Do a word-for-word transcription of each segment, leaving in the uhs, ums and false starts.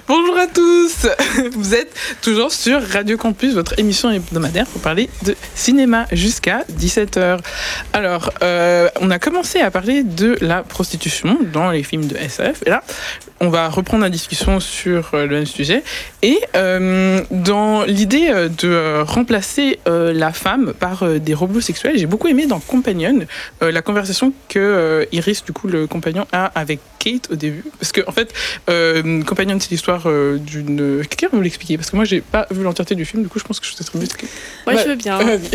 Bonjour à tous. Vous êtes toujours sur Radio Campus, votre émission hebdomadaire pour parler de cinéma jusqu'à dix-sept heures. Alors, euh, on a commencé à parler de la prostitution dans les films de S F. Et là, on va reprendre la discussion sur le même sujet. Et euh, dans l'idée de euh, remplacer euh, la femme par euh, des robots sexuels, j'ai beaucoup aimé dans Companion euh, la conversation que euh, Iris, du coup, le compagnon, a avec Kate au début. Parce que, en fait, euh, Companion, c'est l'histoire euh, d'une. Quelqu'un veut me l'expliquer? Parce que moi, j'ai pas vu l'entièreté du film, du coup, je pense que je suis très mieux. Moi, ouais, je veux bien.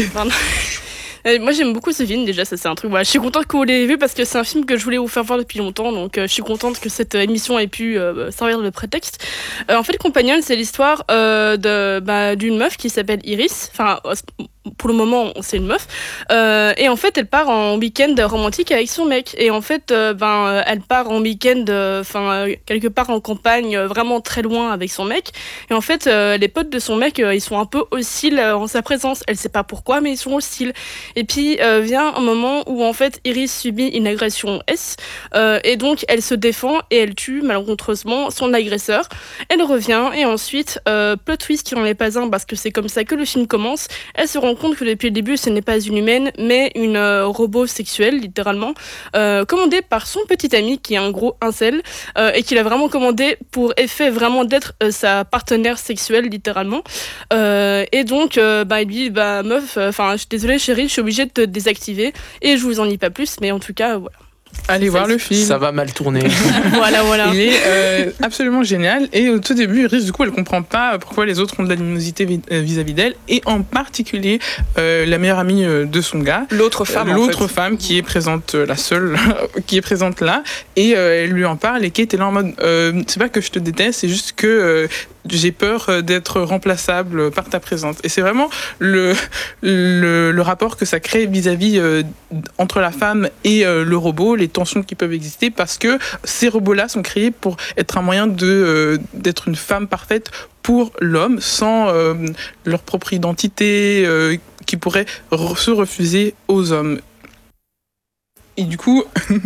Euh, moi j'aime beaucoup ce film, déjà ça c'est un truc, voilà. Je suis contente que vous l'ayez vu parce que c'est un film que je voulais vous faire voir depuis longtemps, donc euh, je suis contente que cette émission ait pu euh, servir de prétexte. Euh, en fait Companion c'est l'histoire euh, de, bah, d'une meuf qui s'appelle Iris, enfin pour le moment c'est une meuf, euh, et en fait elle part en week-end romantique avec son mec, et en fait euh, ben, elle part en week-end enfin euh, quelque part en campagne, euh, vraiment très loin avec son mec, et en fait euh, les potes de son mec euh, ils sont un peu hostiles euh, en sa présence, elle sait pas pourquoi mais ils sont hostiles. Et puis euh, vient un moment où en fait Iris subit une agression S, euh, et donc elle se défend et elle tue malencontreusement son agresseur. Elle revient et ensuite, euh, plot twist qui n'en est pas un parce que c'est comme ça que le film commence, elle se rend compte que depuis le début ce n'est pas une humaine mais une euh, robot sexuelle littéralement, euh, commandée par son petit ami qui est un gros incel, euh, et qui l'a vraiment commandé pour effet vraiment d'être euh, sa partenaire sexuelle littéralement, euh, et donc euh, bah, il lui dit bah meuf, enfin euh, je suis désolée chérie, je suis obligée de te désactiver, et je vous en dis pas plus, mais en tout cas voilà. Allez voir le film. Ça va mal tourner. Voilà, voilà. Il est euh, absolument génial. Et au tout début, Iris, du coup, elle comprend pas pourquoi les autres ont de l'animosité vis-à-vis d'elle. Et en particulier, euh, la meilleure amie de son gars. L'autre femme, euh, L'autre en fait. femme qui est présente, la seule qui est présente là. Et euh, elle lui en parle. Et Kate est là en mode, euh, c'est pas que je te déteste, c'est juste que euh, j'ai peur d'être remplaçable par ta présence. Et c'est vraiment le, le, le rapport que ça crée vis-à-vis euh, entre la femme et euh, le robot, les tensions qui peuvent exister, parce que ces robots-là sont créés pour être un moyen de, euh, d'être une femme parfaite pour l'homme, sans euh, leur propre identité, euh, qui pourrait re- se refuser aux hommes. Et du coup,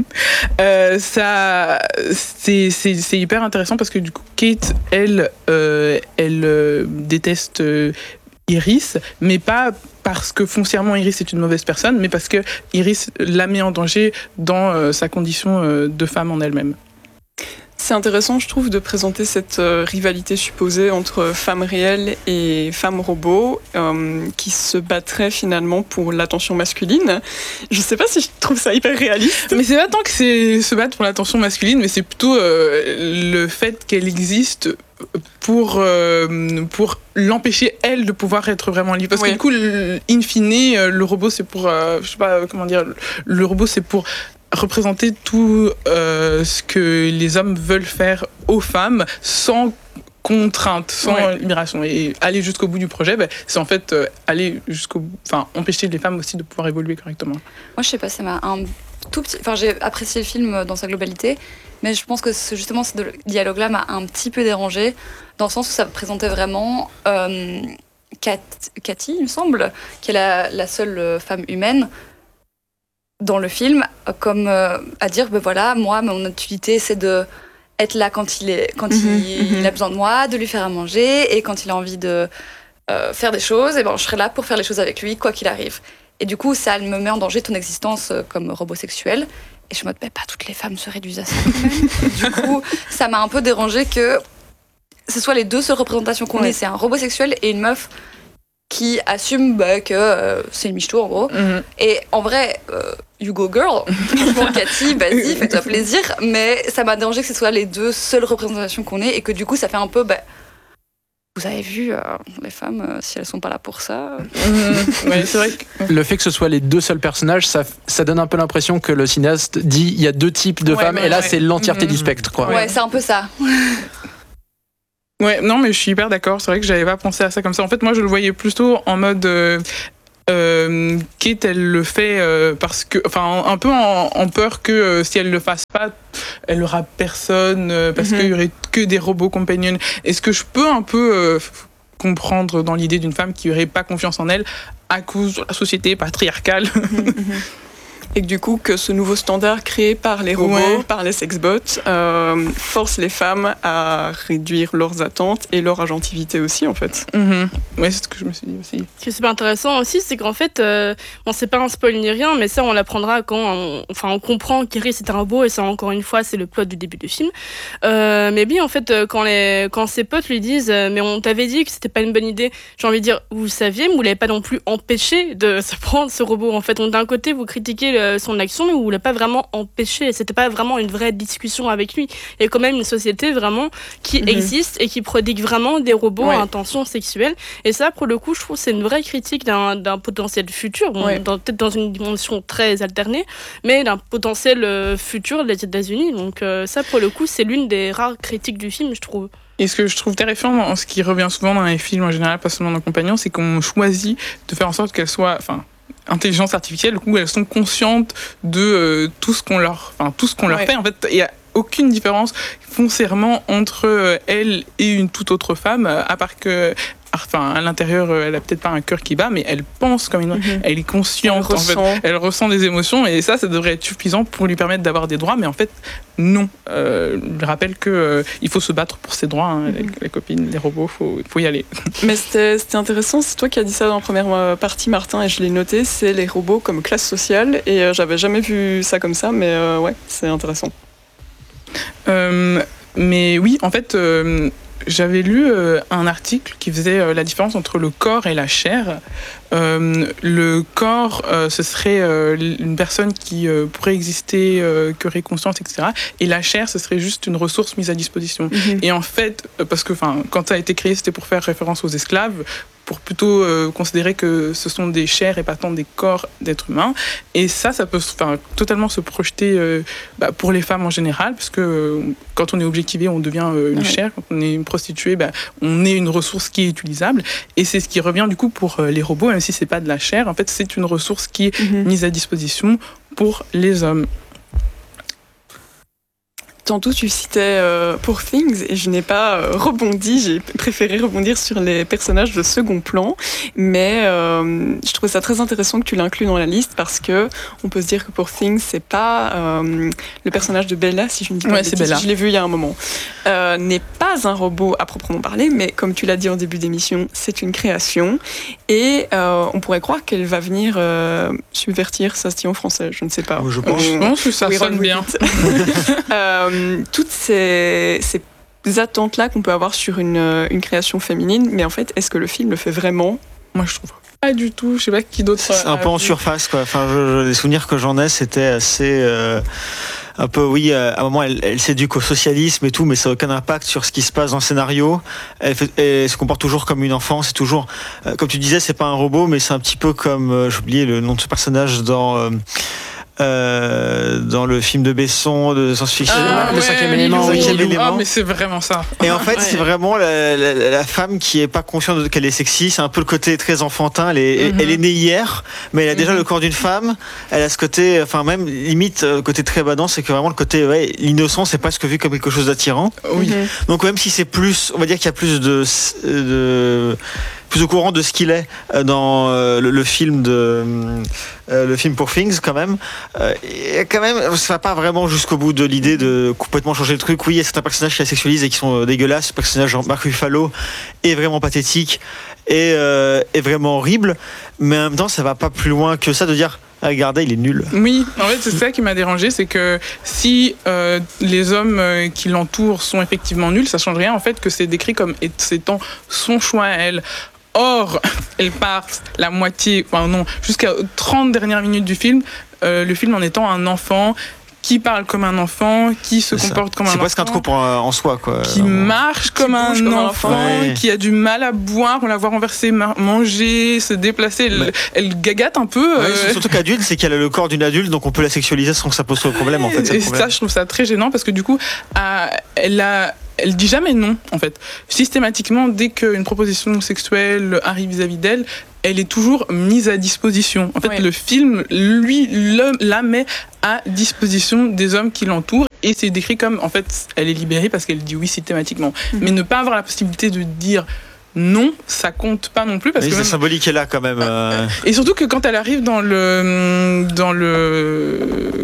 euh, ça, c'est, c'est, c'est hyper intéressant parce que du coup, Kate, elle, euh, elle euh, déteste euh, Iris, mais pas parce que foncièrement Iris est une mauvaise personne, mais parce que Iris la met en danger dans euh, sa condition euh, de femme en elle-même. C'est intéressant, je trouve, de présenter cette euh, rivalité supposée entre femmes réelles et femmes robots euh, qui se battraient finalement pour l'attention masculine. Je sais pas si je trouve ça hyper réaliste. Mais c'est pas tant que c'est se battre pour l'attention masculine, mais c'est plutôt euh, le fait qu'elle existe pour, euh, pour l'empêcher, elle, de pouvoir être vraiment libre. Parce oui. que du coup, in fine, le robot, c'est pour... Euh, je sais pas comment dire... Le robot, c'est pour représenter tout euh, ce que les hommes veulent faire aux femmes sans contrainte, sans ouais. libération. Et aller jusqu'au bout du projet, ben, c'est en fait euh, aller jusqu'au bout, enfin empêcher les femmes aussi de pouvoir évoluer correctement. Moi, je sais pas, ça m'a un tout petit... Enfin, j'ai apprécié le film dans sa globalité, mais je pense que ce, justement ce dialogue-là m'a un petit peu dérangée, dans le sens où ça présentait vraiment euh, Kat, Cathy, il me semble, qui est la, la seule femme humaine dans le film, comme euh, à dire, ben voilà, moi, mon utilité, c'est de être là quand il est, quand mmh, il, mmh. il a besoin de moi, de lui faire à manger, et quand il a envie de euh, faire des choses, et ben je serai là pour faire les choses avec lui, quoi qu'il arrive. Et du coup, ça me met en danger ton existence euh, comme robot sexuel. Et je suis en mode, ben, pas toutes les femmes se réduisent à ça. Du coup, ça m'a un peu dérangé que ce soit les deux seules représentations qu'on ait, c'est un robot sexuel et une meuf qui assume bah, que euh, c'est une michto en gros. Mm-hmm. Et en vrai, euh, you go girl. Bon, Cathy, vas-y, fais-toi plaisir. Mais ça m'a dérangé que ce soit les deux seules représentations qu'on ait et que du coup, ça fait un peu... Bah, vous avez vu, euh, les femmes, euh, si elles sont pas là pour ça... Mmh, ouais, c'est vrai que... Le fait que ce soit les deux seuls personnages, ça, ça donne un peu l'impression que le cinéaste dit il y a deux types de ouais, femmes, ouais, et là, ouais. c'est l'entièreté mmh. du spectre. Quoi. Ouais, ouais, c'est un peu ça. Ouais, non, mais je suis hyper d'accord. C'est vrai que j'avais pas pensé à ça comme ça. En fait, moi, je le voyais plutôt en mode... Euh, euh, Kate, elle le fait euh, parce que... Enfin, un peu en, en peur que euh, si elle le fasse pas, elle aura personne, euh, parce mm-hmm. qu'il y aurait que des robots compagnons. Est-ce que je peux un peu euh, comprendre dans l'idée d'une femme qui aurait pas confiance en elle à cause de la société patriarcale? Mm-hmm. et que du coup que ce nouveau standard créé par les robots, ouais. par les sexbots, euh, force les femmes à réduire leurs attentes et leur agentivité aussi en fait. Mm-hmm. Oui, c'est ce que je me suis dit aussi. Ce qui est super intéressant aussi, c'est qu'en fait, euh, bon, c'est pas un spoil ni rien, mais ça on l'apprendra quand on, enfin, on comprend qu'Iris est un robot, et ça encore une fois c'est le plot du début du film. Euh, mais bien en fait, quand, les, quand ses potes lui disent euh, mais on t'avait dit que c'était pas une bonne idée, j'ai envie de dire vous saviez, mais vous l'avez pas non plus empêché de se prendre ce robot. En fait, donc, d'un côté vous critiquez le, son action, mais vous l'avez pas vraiment empêché. C'était pas vraiment une vraie discussion avec lui. Il y a quand même une société vraiment qui mm-hmm. existe et qui prodigue vraiment des robots ouais. à intention sexuelle. Et ça, pour le coup, je trouve que c'est une vraie critique d'un, d'un potentiel futur, bon, ouais. dans, peut-être dans une dimension très alternée, mais d'un potentiel euh, futur des États-Unis. Donc euh, ça, pour le coup, c'est l'une des rares critiques du film, je trouve. Et ce que je trouve terrifiant, en ce qui revient souvent dans les films en général, pas seulement dans Compagnons, c'est qu'on choisit de faire en sorte qu'elles soient, enfin, intelligence artificielle, du coup, elles sont conscientes de euh, tout ce qu'on leur, enfin, tout ce qu'on leur ouais. fait. En fait, il y a aucune différence foncièrement entre euh, elle et une toute autre femme, à part que enfin, à l'intérieur, elle a peut-être pas un cœur qui bat, mais elle pense comme une... Mm-hmm. Elle est consciente, elle, en ressent. Fait. Elle ressent des émotions, et ça, ça devrait être suffisant pour lui permettre d'avoir des droits, mais en fait, non. Euh, je rappelle qu'il euh, faut se battre pour ses droits, hein, mm-hmm. les, les copines, les robots, il faut, faut y aller. Mais c'était, c'était intéressant, c'est toi qui as dit ça dans la première partie, Martin, et je l'ai noté, c'est les robots comme classe sociale, et euh, j'avais jamais vu ça comme ça, mais euh, ouais, c'est intéressant. Euh, mais oui, en fait... Euh, J'avais lu euh, un article qui faisait euh, la différence entre le corps et la chair. Euh, le corps, euh, ce serait euh, une personne qui euh, pourrait exister, euh, qui aurait conscience, et cetera. Et la chair, ce serait juste une ressource mise à disposition. Mm-hmm. Et en fait, parce que quand ça a été créé, c'était pour faire référence aux esclaves, pour plutôt euh, considérer que ce sont des chairs et pas tant des corps d'êtres humains. Et ça, ça peut totalement se projeter euh, bah, pour les femmes en général, parce que euh, quand on est objectivé, on devient euh, une ouais. chair. Quand on est une prostituée, bah, on est une ressource qui est utilisable. Et c'est ce qui revient du coup pour euh, les robots, même si c'est pas de la chair. En fait, c'est une ressource qui est mm-hmm. mise à disposition pour les hommes. Tantôt, tu citais euh, Poor Things et je n'ai pas euh, rebondi, j'ai préféré rebondir sur les personnages de second plan, mais euh, je trouvais ça très intéressant que tu l'inclues dans la liste parce que on peut se dire que Poor Things, c'est pas euh, le personnage de Bella, si je ne dis pas ouais, de bêtises, je l'ai vu il y a un moment, euh, n'est pas un robot à proprement parler, mais comme tu l'as dit en début d'émission, c'est une création et euh, on pourrait croire qu'elle va venir euh, subvertir, ça se dit en français, je ne sais pas. Je pense, je pense que ça oui, sonne bien. euh, toutes ces, ces attentes-là qu'on peut avoir sur une, une création féminine, mais en fait, est-ce que le film le fait vraiment ? Moi, je trouve pas du tout. Je sais pas qui d'autre. C'est un peu en surface, quoi. Enfin, je, je, les souvenirs que j'en ai, c'était assez. Euh... Un peu, oui, à un moment, elle, elle s'éduque au socialisme et tout, mais ça n'a aucun impact sur ce qui se passe dans le scénario. Elle, fait, elle se comporte toujours comme une enfant. C'est toujours, euh, comme tu disais, c'est pas un robot, mais c'est un petit peu comme, euh, j'ai oublié le nom de ce personnage dans. Euh, Euh, dans le film de Besson de science-fiction, ah, le ouais, cinquième élément, oui, oui, élément. Ah, mais c'est vraiment ça. Et en fait, ouais. c'est vraiment la, la, la femme qui est pas consciente de qu'elle est sexy. C'est un peu le côté très enfantin. Elle est, mm-hmm. elle est née hier, mais elle a déjà mm-hmm. le corps d'une femme. Elle a ce côté, enfin même limite le côté très badant, c'est que vraiment le côté, ouais, l'innocent, c'est presque vu comme quelque chose d'attirant. Oui. Mm-hmm. Donc même si c'est plus, on va dire qu'il y a plus de, de plus au courant de ce qu'il est dans euh, le, le film de euh, le film Poor Things quand même euh, et quand même ça va pas vraiment jusqu'au bout de l'idée de complètement changer le truc. Oui, il y a certains personnages qui la sexualisent et qui sont euh, dégueulasses. Le personnage de Mark Ruffalo est vraiment pathétique et euh, est vraiment horrible, mais en même temps ça va pas plus loin que ça de dire regardez, il est nul. Oui, en fait, c'est ça qui m'a dérangé, c'est que si euh, les hommes euh, qui l'entourent sont effectivement nuls, ça change rien en fait que c'est décrit comme étant son choix à elle. Or, elle part la moitié, enfin non, jusqu'à trente dernières minutes du film, euh, le film en étant un enfant qui parle comme un enfant, qui se c'est comporte ça. comme un c'est enfant. C'est presque un troupe en, en soi, quoi. Qui marche comme, un, comme un enfant, ouais. qui a du mal à boire, on la voit renverser, manger, se déplacer, elle, ouais. elle gagate un peu. Ouais, euh... Surtout qu'adulte, c'est qu'elle a le corps d'une adulte, donc on peut la sexualiser sans que ça pose trop de problème, en fait. Et ça, je trouve ça très gênant, parce que du coup, euh, elle a... Elle dit jamais non, en fait. Systématiquement, dès qu'une proposition sexuelle arrive vis-à-vis d'elle, elle est toujours mise à disposition. En fait, oui. le film, lui, le, la met à disposition des hommes qui l'entourent. Et c'est décrit comme, en fait, elle est libérée parce qu'elle dit oui systématiquement. Mm-hmm. Mais ne pas avoir la possibilité de dire non, ça compte pas non plus parce oui, que c'est même... symbolique est là quand même. Euh... Et surtout que quand elle arrive dans le dans le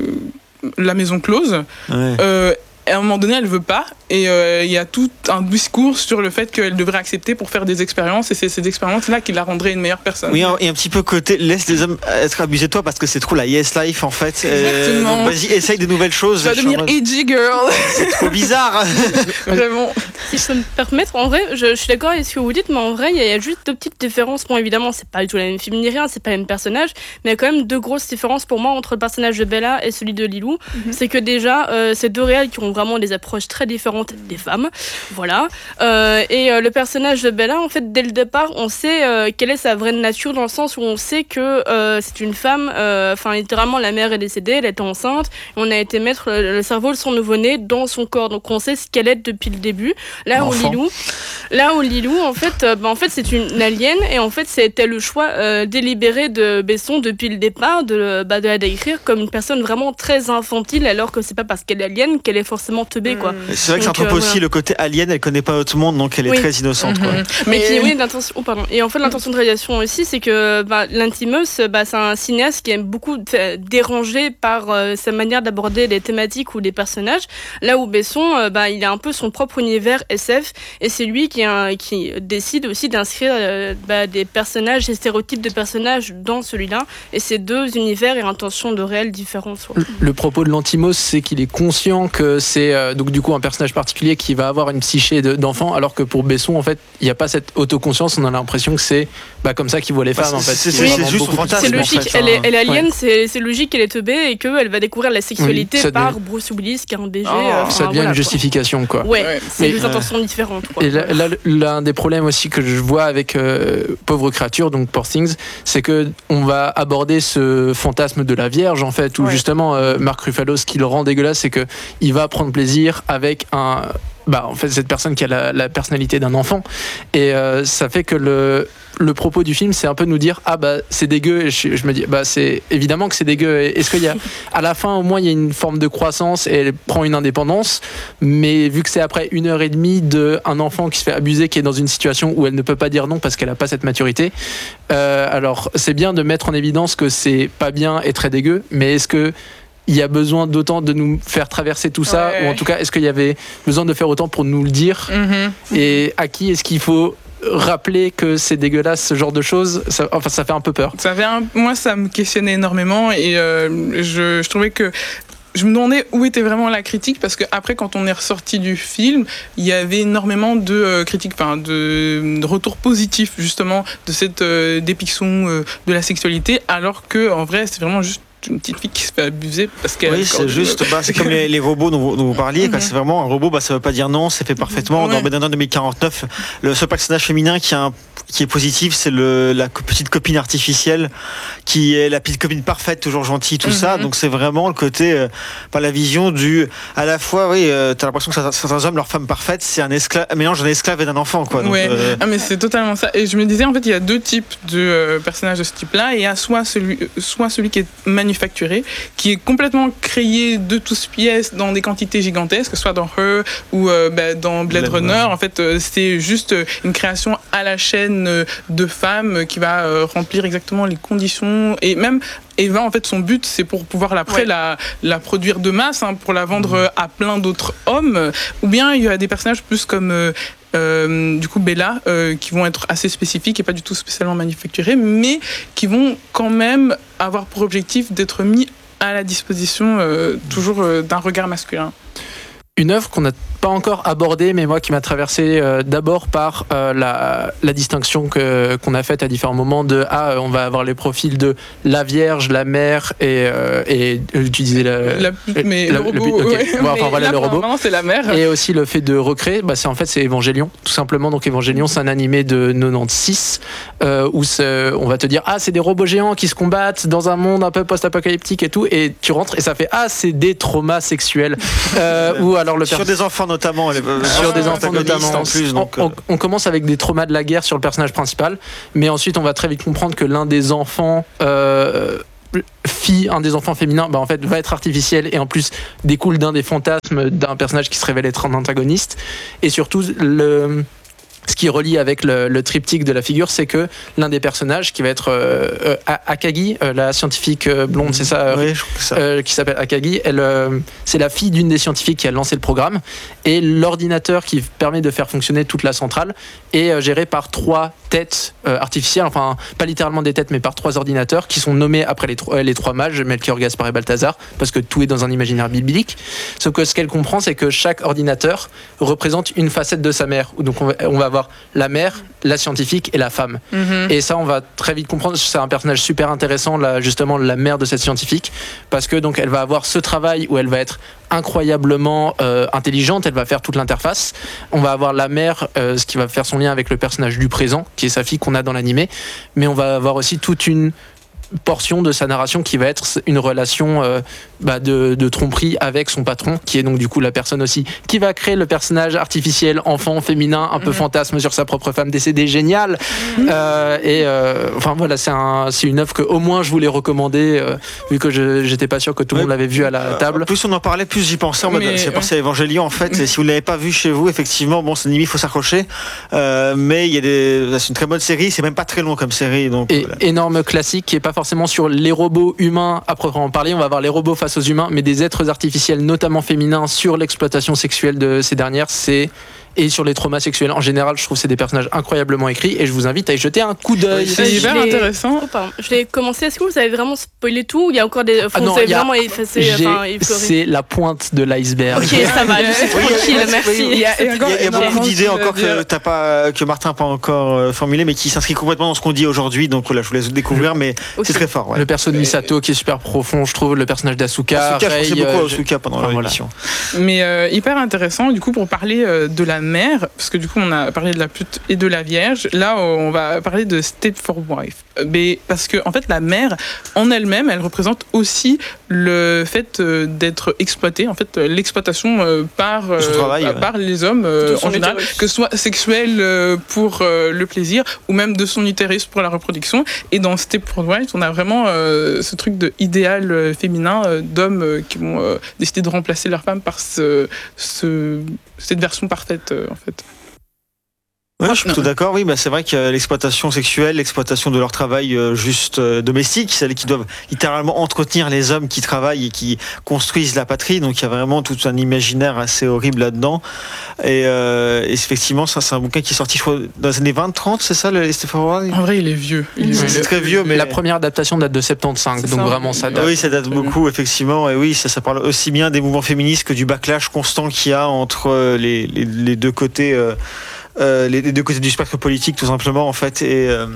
la maison close, ouais. euh, à un moment donné, elle veut pas, et il euh, y a tout un discours sur le fait qu'elle devrait accepter pour faire des expériences, et c'est ces expériences-là qui la rendraient une meilleure personne. Oui, et un petit peu côté laisse les hommes être abusés de toi parce que c'est trop la yes life en fait. Exactement. Euh, vas-y, essaye de nouvelles choses. Tu vas devenir mode... edgy girl. C'est trop bizarre. Vraiment. Si je peux me permettre, en vrai, je, je suis d'accord avec ce que vous dites, mais en vrai, il y, y a juste deux petites différences. Bon, évidemment, c'est pas du tout la même film ni rien, c'est pas le même personnage, mais il y a quand même deux grosses différences pour moi entre le personnage de Bella et celui de Lilou. Mm-hmm. C'est que déjà, euh, c'est deux réels qui ont vraiment des approches très différentes des femmes. Voilà. Euh, et euh, le personnage de Bella, en fait, dès le départ, on sait euh, quelle est sa vraie nature, dans le sens où on sait que euh, c'est une femme, enfin, euh, littéralement, la mère est décédée, elle était enceinte, et on a été mettre le, le cerveau de son nouveau-né dans son corps. Donc, on sait ce qu'elle est depuis le début. Là où Lilou, là où Lilou, en fait, euh, bah, en fait, c'est une alien, et en fait, c'était le choix euh, délibéré de Besson depuis le départ de, bah, de la décrire comme une personne vraiment très infantile, alors que c'est pas parce qu'elle est alien qu'elle est forcément teubée, quoi. C'est vrai que donc, ça trouve euh, aussi voilà. le côté alien, elle connaît pas notre monde, donc elle est oui. très innocente. Mm-hmm. Quoi. Mais et... qui, oui, l'intention. Oh, pardon. Et en fait, l'intention de réalisation aussi, c'est que bah, Lanthimos, bah, c'est un cinéaste qui aime beaucoup déranger par euh, sa manière d'aborder les thématiques ou les personnages. Là où Besson, euh, bah, il a un peu son propre univers S F, et c'est lui qui, a, qui décide aussi d'inscrire euh, bah, des personnages, des stéréotypes de personnages dans celui-là. Et c'est deux univers et intentions de réel différents. Le, le propos de Lanthimos, c'est qu'il est conscient que c'est euh, donc du coup un personnage particulier qui va avoir une psyché de, d'enfant, alors que pour Besson, en fait, il n'y a pas cette autoconscience. On a l'impression que c'est bah, comme ça qu'il voit les femmes. Bah, en fait. C'est, c'est, c'est, c'est juste son fantasme. C'est logique. En fait, elle, est, elle est alien, ouais. c'est, c'est logique qu'elle est teubée et qu'elle va découvrir la sexualité oui, par devient... Bruce Willis, qui est un B G. Oh, euh, ça devient voilà, une justification, quoi. Ouais, ouais. c'est des intentions euh... différentes. Quoi. Et là, là, l'un des problèmes aussi que je vois avec euh, Pauvre créature, donc Poor Things, c'est que on va aborder ce fantasme de la Vierge, en fait, où ouais. justement euh, Mark Ruffalo, ce qui le rend dégueulasse, c'est que il va prendre plaisir avec un bah en fait cette personne qui a la, la personnalité d'un enfant, et euh, ça fait que le le propos du film, c'est un peu de nous dire ah bah c'est dégueu, et je, je me dis bah c'est évidemment que c'est dégueu. Est-ce qu'il y a à la fin au moins il y a une forme de croissance et elle prend une indépendance, mais vu que c'est après une heure et demie de un enfant qui se fait abuser, qui est dans une situation où elle ne peut pas dire non parce qu'elle a pas cette maturité, euh, alors c'est bien de mettre en évidence que c'est pas bien et très dégueu, mais est-ce que il y a besoin d'autant de nous faire traverser tout ça, ouais. ou en tout cas est-ce qu'il y avait besoin de faire autant pour nous le dire, mm-hmm. et à qui est-ce qu'il faut rappeler que c'est dégueulasse, ce genre de choses, ça, enfin ça fait un peu peur. Ça fait un, moi ça me questionnait énormément, et euh, je, je trouvais que je me demandais où était vraiment la critique, parce que après quand on est ressorti du film, il y avait énormément de euh, critiques, enfin de, de retours positifs justement de cette euh, dépiction euh, de la sexualité, alors que en vrai c'est vraiment juste une petite fille qui se fait abuser parce qu'elle. Oui, c'est juste, bah, c'est comme les, les robots dont vous, dont vous parliez. Mm-hmm. Quoi. C'est vraiment un robot, bah, ça veut pas dire non, c'est fait parfaitement. Ouais. Dans Blade Runner deux mille quarante-neuf, le seul personnage féminin qui, a un, qui est positif, c'est le, la petite copine artificielle qui est la petite copine parfaite, toujours gentille, tout mm-hmm. ça. Donc c'est vraiment le côté, euh, par la vision du, à la fois, oui, euh, t'as l'impression que certains, certains hommes, leur femme parfaite, c'est un esclave, un mélange d'un esclave et d'un enfant, quoi. Donc, ouais. euh... ah, mais c'est totalement ça. Et je me disais, en fait, il y a deux types de euh, personnages de ce type-là. Il y a soit celui, soit celui qui est manufacturé, qui est complètement créé de toutes pièces dans des quantités gigantesques, que ce soit dans Her ou euh, bah, dans Blade, Blade Runner. Runner. En fait, euh, c'est juste une création à la chaîne euh, de femmes qui va euh, remplir exactement les conditions. Et même Eva, en fait, son but, c'est pour pouvoir après ouais. la, la produire de masse, hein, pour la vendre mmh. à plein d'autres hommes. Ou bien il y a des personnages plus comme euh, euh, du coup Bella, euh, qui vont être assez spécifiques et pas du tout spécialement manufacturés, mais qui vont quand même avoir pour objectif d'être mis à la disposition euh, toujours euh, d'un regard masculin. Une œuvre qu'on n'a pas encore abordée, mais moi qui m'a traversé euh, d'abord par euh, la, la distinction que, qu'on a faite à différents moments de ah on va avoir les profils de la Vierge, la mère et, euh, et tu disais la, la mais la, le robot, le, okay. ouais, bon, enfin voilà là, le robot. C'est la mère. Et aussi le fait de recréer, bah c'est en fait c'est Évangélion tout simplement. Donc Évangélion c'est un animé de quatre-vingt-seize euh, où on va te dire ah c'est des robots géants qui se combattent dans un monde un peu post-apocalyptique et tout, et tu rentres et ça fait ah c'est des traumas sexuels euh, ou alors le sur pers- des enfants notamment les, sur des enfants notamment en plus, donc, on, on, on commence avec des traumas de la guerre sur le personnage principal, mais ensuite on va très vite comprendre que l'un des enfants euh, fille, un des enfants féminins, bah en fait va être artificiel et en plus découle d'un des fantasmes d'un personnage qui se révèle être un antagoniste. Et surtout le ce qui relie avec le, le triptyque de la figure, c'est que l'un des personnages qui va être euh, euh, Akagi, euh, la scientifique euh, blonde, mmh. c'est ça, oui, je crois que ça. Euh, qui s'appelle Akagi, elle, euh, c'est la fille d'une des scientifiques qui a lancé le programme, et l'ordinateur qui permet de faire fonctionner toute la centrale est euh, géré par trois têtes euh, artificielles, enfin pas littéralement des têtes, mais par trois ordinateurs qui sont nommés après les, tro- les trois mages, Melchior, Gaspard et Balthazar, parce que tout est dans un imaginaire biblique. Sauf que ce qu'elle comprend, c'est que chaque ordinateur représente une facette de sa mère. Donc on va, on va avoir la mère, la scientifique et la femme. Mm-hmm. Et ça, on va très vite comprendre. C'est un personnage super intéressant, là, justement, la mère de cette scientifique, parce que donc elle va avoir ce travail où elle va être incroyablement euh, intelligente, elle va faire toute l'interface. On va avoir la mère, euh, ce qui va faire son lien avec le personnage du présent, qui est sa fille qu'on a dans l'animé, mais on va avoir aussi toute une portion de sa narration qui va être une relation euh, bah de, de tromperie avec son patron, qui est donc du coup la personne aussi qui va créer le personnage artificiel, enfant, féminin, un peu mmh. fantasme sur sa propre femme décédée, génial. Mmh. Euh, et euh, enfin voilà, c'est, un, c'est une œuvre que au moins je voulais recommander, euh, vu que je j'étais pas sûr que tout le ouais. monde l'avait vu à la table. Plus on en parlait, plus j'y pensais. En mode, mais, c'est ouais. passé à Evangelion en fait. Et si vous l'avez pas vu chez vous, effectivement, bon, c'est limite, il faut s'accrocher. Euh, mais il y a des, c'est une très bonne série. C'est même pas très long comme série, donc. Et voilà. Énorme classique qui est pas forcément sur les robots humains à proprement parler. On va avoir les robots face aux humains, mais des êtres artificiels, notamment féminins, sur l'exploitation sexuelle de ces dernières. C'est et sur les traumas sexuels en général, je trouve que c'est des personnages incroyablement écrits et je vous invite à y jeter un coup d'œil. C'est hyper intéressant. Oh, pardon. Je l'ai commencé. Est-ce que vous avez vraiment spoilé tout ou il y a encore des. Enfin, ah non, vous avez a... vraiment effacé. Enfin, c'est la pointe de l'iceberg. Ok, ça va. Je suis tranquille. Merci. Il y a, il y a, encore, il y a beaucoup d'idées encore que t'as pas, que Martin n'a pas encore euh, formulées, mais qui s'inscrit complètement dans ce qu'on dit aujourd'hui. Donc voilà, je vous laisse découvrir, mais okay. c'est très fort. Ouais. Le perso de Misato qui est super profond, je trouve. Le personnage d'Asuka. Asuka, je pensais beaucoup à Asuka pendant enfin, l'émission. Voilà. Mais euh, hyper intéressant, du coup, pour parler euh, de la mère, parce que du coup, on a parlé de la pute et de la vierge. Là, on va parler de Stepford Wife. Mais parce que, en fait, la mère, en elle-même, elle représente aussi le fait d'être exploitée, en fait, l'exploitation par, euh, travail, par ouais. les hommes euh, en général, utérus. Que ce soit sexuel euh, pour euh, le plaisir ou même de son utérus pour la reproduction. Et dans Stepford Wife, on a vraiment euh, ce truc de idéal euh, féminin euh, d'hommes euh, qui vont euh, décider de remplacer leur femme par ce, ce, cette version parfaite, euh, en fait. Ouais, je suis plutôt d'accord. Oui, bah c'est vrai que l'exploitation sexuelle, l'exploitation de leur travail euh, juste euh, domestique, celles qui doivent littéralement entretenir les hommes qui travaillent et qui construisent la patrie. Donc il y a vraiment tout un imaginaire assez horrible là-dedans. Et, euh, et effectivement, ça c'est un bouquin qui est sorti, je crois, dans les années vingt trente, c'est ça, le Stepford Wife ? En vrai, il est vieux. Il est c'est, c'est très vieux, mais la première adaptation date de soixante-quinze, donc ça, vraiment ça date. Oui, ça date beaucoup, effectivement. Et oui, ça, ça parle aussi bien des mouvements féministes que du backlash constant qu'il y a entre les, les, les deux côtés. Euh, Euh, les deux côtés du spectre politique tout simplement en fait et euh,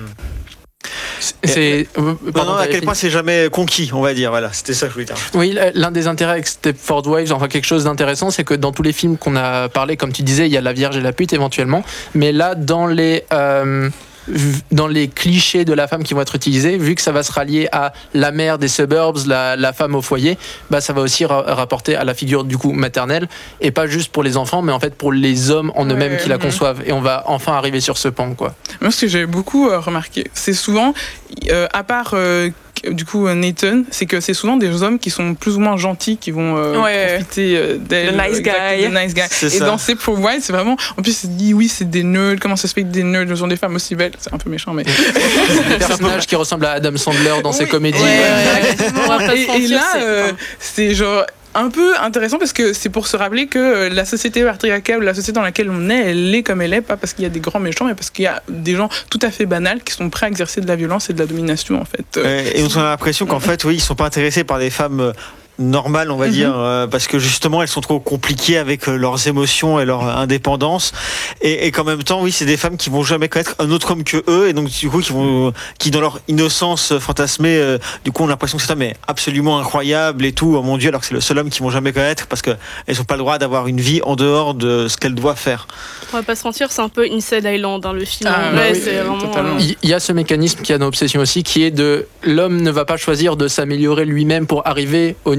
c'est euh, pardon, non, non, à quel point c'est jamais conquis, on va dire. Voilà, c'était ça que je voulais dire. Oui, l'un des intérêts avec Stepford Wives, enfin quelque chose d'intéressant, c'est que dans tous les films qu'on a parlé, comme tu disais, il y a la Vierge et la pute éventuellement, mais là dans les euh, dans les clichés de la femme qui vont être utilisés, vu que ça va se rallier à la mère des suburbs, la, la femme au foyer, bah ça va aussi ra- rapporter à la figure du coup maternelle, et pas juste pour les enfants, mais en fait pour les hommes en eux-mêmes ouais, qui la mmh. conçoivent. Et on va enfin arriver sur ce pan, quoi. Moi, ce que j'ai beaucoup euh, remarqué, c'est souvent, euh, à part euh, du coup Nathan, c'est que c'est souvent des hommes qui sont plus ou moins gentils qui vont euh, ouais. profiter euh, d'elle. Le nice guy. Le nice guy. C'est et ça. dans Stepford Wives, c'est vraiment. En plus, c'est dit oui, c'est des nerds. Comment ça se fait que des nerds sont des femmes aussi belles ? C'est un peu méchant, mais. Des personnages qui ressemblent à Adam Sandler dans oui. ses comédies. Ouais, ouais, ouais. et, et là, c'est, euh, c'est genre. Un peu intéressant parce que c'est pour se rappeler que la société patriarcale, la société dans laquelle on est, elle est comme elle est, pas parce qu'il y a des grands méchants, mais parce qu'il y a des gens tout à fait banals qui sont prêts à exercer de la violence et de la domination en fait. Et on a l'impression qu'en fait, oui, ils sont pas intéressés par des femmes normales, on va mm-hmm. dire, euh, parce que justement elles sont trop compliquées avec euh, leurs émotions et leur indépendance, et, et qu'en même temps, oui, c'est des femmes qui vont jamais connaître un autre homme que eux, et donc du coup qui vont, qui dans leur innocence fantasmée, euh, du coup on a l'impression que cet homme est absolument incroyable et tout, oh mon Dieu, alors que c'est le seul homme qu'ils vont jamais connaître parce que elles ont pas le droit d'avoir une vie en dehors de ce qu'elles doivent faire. On va pas se mentir, c'est un peu Inside Island dans hein, le film. Ah, ouais, oui, c'est vraiment. Totalement. Il y a ce mécanisme qui a dans Obsession aussi, qui est de l'homme ne va pas choisir de s'améliorer lui-même pour arriver au niveau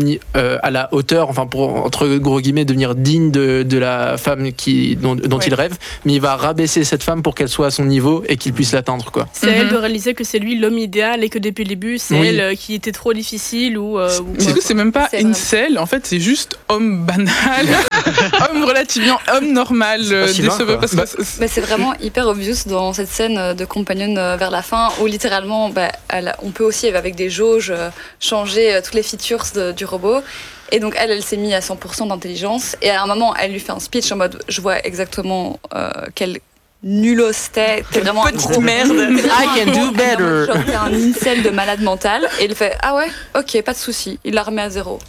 mis euh, à la hauteur, enfin pour entre gros guillemets devenir digne de, de la femme qui, dont, dont ouais. il rêve, mais il va rabaisser cette femme pour qu'elle soit à son niveau et qu'il puisse l'atteindre, quoi. C'est Mm-hmm. à elle de réaliser que c'est lui l'homme idéal et que depuis le début c'est Oui. elle euh, qui était trop difficile ou. Euh, ou Du quoi, coup, c'est même pas C'est incel, en fait, c'est juste homme banal, homme relativement, homme normal, C'est pas euh, si loin, décevant, quoi. parce que Bah, c'est- Mais c'est vraiment hyper obvious dans cette scène de Companion euh, vers la fin où littéralement bah, elle, on peut aussi avec des jauges euh, changer euh, toutes les features de- du robot. Et donc elle, elle s'est mise à cent pour cent d'intelligence et à un moment elle lui fait un speech en mode je vois exactement euh, quelle nullos t'es, t'es vraiment un gros merde. I can do better. Genre t'es un incel de malade mental et il fait ah ouais ok pas de souci, il la remet à zéro.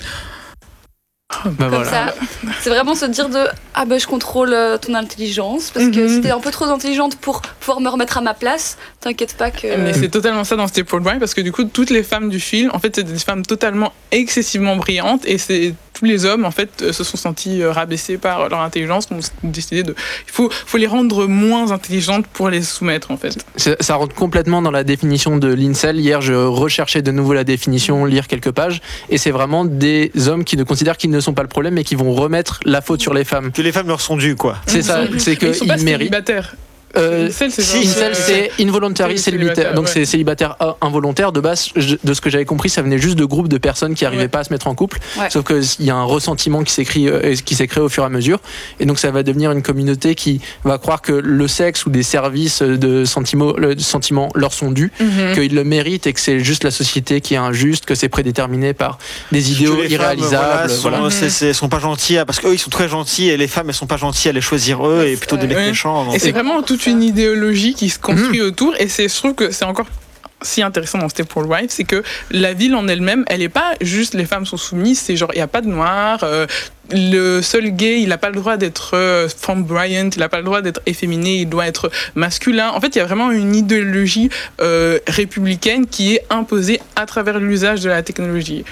Bah, Comme voilà. ça, c'est vraiment se dire de ah ben je contrôle euh, ton intelligence parce que Mhm. si t'es un peu trop intelligente pour pouvoir me remettre à ma place, t'inquiète pas que. Mais c'est totalement ça dans Stepford Wives parce que du coup toutes les femmes du film en fait c'est des femmes totalement excessivement brillantes et c'est tous les hommes en fait euh, se sont sentis euh, rabaissés par leur intelligence, ont décidé de il faut faut les rendre moins intelligentes pour les soumettre en fait. Ça, ça rentre complètement dans la définition de l'incel. Hier, je recherchais de nouveau la définition, lire quelques pages, et c'est vraiment des hommes qui ne considèrent qu'ils ne sont pas le problème, mais qui vont remettre la faute sur les femmes. Que les femmes leur sont dues, quoi. C'est ça, c'est Mais ils sont pas qu'ils méritent. célibataires. Euh, Incel, c'est Si, genre, incel, euh, c'est involuntary c'est célibataire. célibataire, Donc ouais. c'est célibataire euh, involontaire. De base, je- de ce que j'avais compris, ça venait juste de groupes de personnes qui n'arrivaient Ouais. pas à se mettre en couple. Ouais. Sauf qu'il y a un ressentiment qui s'écrit, euh, qui s'est créé au fur et à mesure. Et donc ça va devenir une communauté qui va croire que le sexe ou des services de sentiments, le- de sentiments leur sont dus, Mhm. qu'ils le méritent et que c'est juste la société qui est injuste, que c'est prédéterminé par des idéaux Que les femmes, irréalisables. voilà, sont, voilà. c'est- c'est- sont pas gentilles à- parce qu'eux ils sont très gentils et les femmes elles sont pas gentilles à les choisir eux et plutôt des mecs Ouais. méchants. donc- Et c'est vraiment toute une idéologie qui se Mhm. construit autour. Et c'est, je trouve que c'est encore si intéressant dans Stepford Wives, c'est que la ville en elle-même, elle est pas juste les femmes sont soumises, c'est genre il y a pas de noir. Euh, le seul gay, il n'a pas le droit d'être euh, flamboyant, il n'a pas le droit d'être efféminé, il doit être masculin. En fait, il y a vraiment une idéologie euh, républicaine qui est imposée à travers l'usage de la technologie.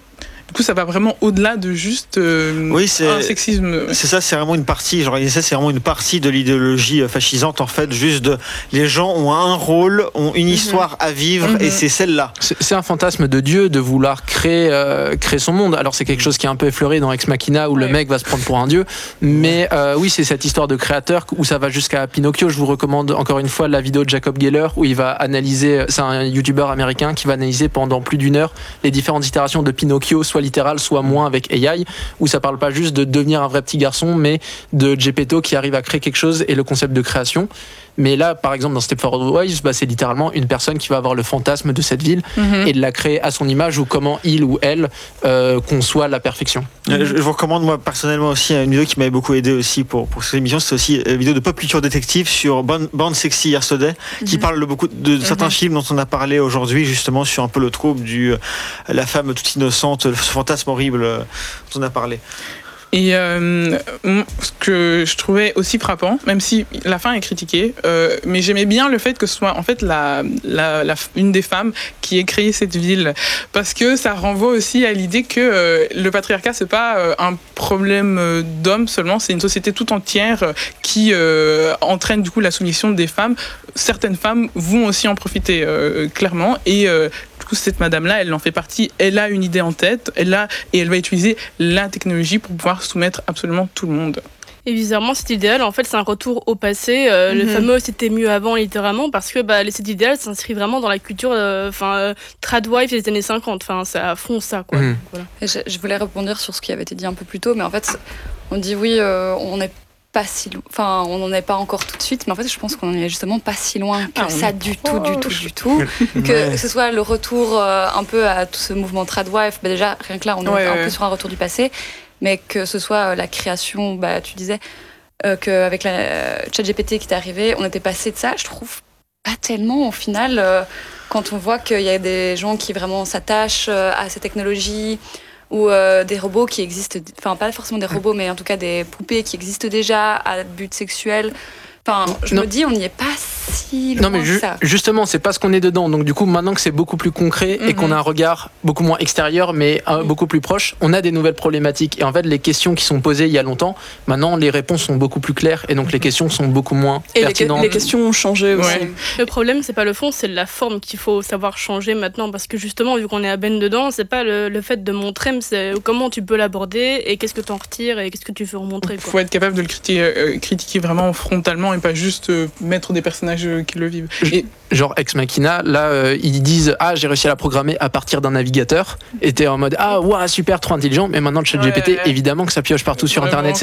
Du coup, ça va vraiment au-delà de juste euh, Oui, c'est- un sexisme. C'est ça, c'est vraiment une partie, genre, ça, c'est vraiment une partie de l'idéologie euh, fascisante, en fait, juste de, les gens ont un rôle, ont une histoire à vivre, Mhm. et c'est celle-là. C'est c'est un fantasme de Dieu de vouloir créer, euh, créer son monde. Alors c'est quelque chose qui est un peu effleuré dans Ex Machina où le Ouais. mec va se prendre pour un dieu. Mais euh, oui, c'est cette histoire de créateur où ça va jusqu'à Pinocchio. Je vous recommande encore une fois la vidéo de Jacob Geller où il va analyser, c'est un youtubeur américain qui va analyser pendant plus d'une heure les différentes itérations de Pinocchio, soit littérales, soit moins avec A I, où ça parle pas juste de devenir un vrai petit garçon, mais de Geppetto qui arrive à créer quelque chose et le concept de création. Mais là, par exemple, dans Stepford Wives, bah, c'est littéralement une personne qui va avoir le fantasme de cette ville Mhm. et de la créer à son image ou comment il ou elle euh, conçoit la perfection. Euh, Je, je vous recommande, moi, personnellement aussi, une vidéo qui m'avait beaucoup aidé aussi pour, pour cette émission, c'est aussi une vidéo de Pop Culture Détective sur Born, Born Sexy Yesterday, qui parle de beaucoup de, de certains Mhm. films dont on a parlé aujourd'hui, justement, sur un peu le trouble du, euh, la femme toute innocente, ce fantasme horrible euh, dont on a parlé. Et euh, ce que je trouvais aussi frappant, même si la fin est critiquée, euh, mais j'aimais bien le fait que ce soit en fait la, la, la, une des femmes qui ait créé cette ville, parce que ça renvoie aussi à l'idée que euh, le patriarcat c'est pas euh, un problème euh, d'hommes seulement, c'est une société tout entière euh, qui euh, entraîne du coup la soumission des femmes. Certaines femmes vont aussi en profiter euh, clairement et euh, du coup cette madame-là, elle en fait partie, elle a une idée en tête, elle a, et elle va utiliser la technologie pour pouvoir soumettre absolument tout le monde. Et bizarrement, cet idéal, en fait, c'est un retour au passé. Euh, Mhm. Le fameux c'était mieux avant, littéralement, parce que bah, cet idéal s'inscrit vraiment dans la culture enfin euh, tradwife des années cinquante. Enfin, c'est à fond ça, quoi. Mhm. Donc, voilà. Et Je, je voulais rebondir sur ce qui avait été dit un peu plus tôt, mais en fait, on dit oui, euh, on n'est pas si loin, enfin, on n'en est pas encore tout de suite, mais en fait, je pense qu'on est justement pas si loin que Ah, on ça est du tout, du tout, du tout. Que Ouais. ce soit le retour euh, un peu à tout ce mouvement tradwife, bah déjà, rien que là, on est Ouais, un ouais. peu sur un retour du passé, mais que ce soit euh, la création, bah, tu disais, euh, qu'avec la euh, ChatGPT qui est arrivé, on était passé de ça, je trouve pas tellement au final, euh, quand on voit qu'il y a des gens qui vraiment s'attachent euh, à ces technologies, ou euh, des robots qui existent, enfin pas forcément des robots, mais en tout cas des poupées qui existent déjà à but sexuel. Enfin, je Non. me dis, on n'y est pas si Non loin mais ju- que ça. justement c'est parce qu'on est dedans, donc du coup maintenant que c'est beaucoup plus concret et Mhm. qu'on a un regard beaucoup moins extérieur mais euh, beaucoup plus proche, on a des nouvelles problématiques et en fait les questions qui sont posées il y a longtemps, maintenant les réponses sont beaucoup plus claires et donc les questions sont beaucoup moins Et les, que- pertinentes. les questions ont changé aussi. Ouais. Le problème, c'est pas le fond, c'est la forme qu'il faut savoir changer maintenant. Parce que justement, vu qu'on est à peine dedans, c'est pas le, le fait de montrer, mais c'est comment tu peux l'aborder et qu'est-ce que tu en retires et qu'est-ce que tu veux remontrer. Il Quoi. faut être capable de le critiquer, euh, critiquer vraiment frontalement et pas juste euh, mettre des personnages euh, qui le vivent. Et Genre Ex Machina, là euh, ils disent ah j'ai réussi à la programmer à partir d'un navigateur et t'es en mode ah ouah super trop intelligent, mais maintenant le chat G P T Ouais. évidemment que ça pioche partout sur Vraiment. internet.